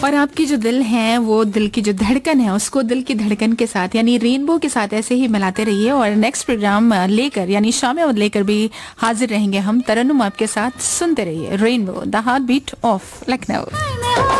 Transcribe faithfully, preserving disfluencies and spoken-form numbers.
और आपकी जो दिल है, वो दिल की जो धड़कन है, उसको दिल की धड़कन के साथ यानी रेनबो के साथ ऐसे ही मिलाते रहिए। और नेक्स्ट प्रोग्राम लेकर यानी शाम लेकर भी हाजिर रहेंगे हम। तरन्नुम आपके साथ, सुनते रहिए rainbow, the heart beat of Lucknow.